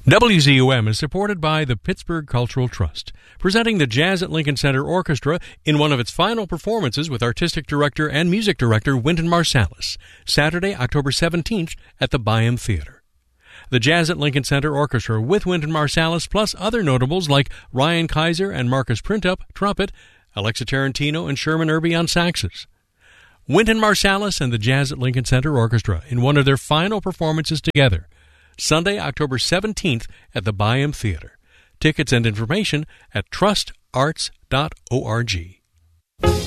WZUM is supported by the Pittsburgh Cultural Trust, presenting the Jazz at Lincoln Center Orchestra in one of its final performances with artistic director and music director Wynton Marsalis, Saturday, October 17th at the Byham Theater. The Jazz at Lincoln Center Orchestra with Wynton Marsalis plus other notables like Ryan Kaiser and Marcus Printup, trumpet, Alexa Tarantino and Sherman Irby on saxes. Wynton Marsalis and the Jazz at Lincoln Center Orchestra in one of their final performances together, Sunday, October 17th at the Byham Theater. Tickets and information at trustarts.org.